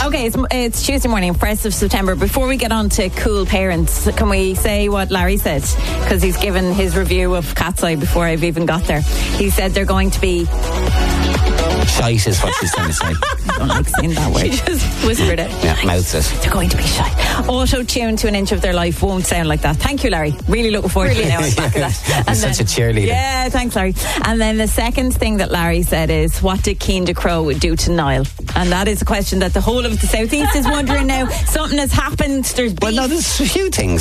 Okay, it's Tuesday morning, 1st of September. Before we get on to cool parents, can we say what Larry said? Because he's given his review of Cat's Eye before I've even got there. He said they're going to be... Shite is what she's trying to say. I don't like saying that word. She just whispered it. Yeah, mouths it. They're going to be shite. Auto-tune to an inch of their life won't sound like that. Thank you, Larry. Really looking forward to it now. Back of that. You're such a cheerleader. Yeah, thanks, Larry. And then the second thing that Larry said is, what did Cian de Crow do to Niall? And that is a question that the whole of the Southeast is wondering now. Something has happened. There's beef. Well, no, there's a few things.